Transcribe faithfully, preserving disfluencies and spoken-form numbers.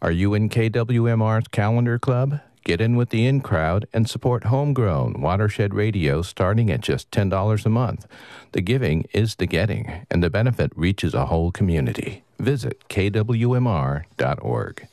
Are you in K W M R's Calendar Club? Get in with the in crowd and support homegrown watershed radio starting at just ten dollars a month. The giving is the getting, and the benefit reaches a whole community. Visit K W M R dot org.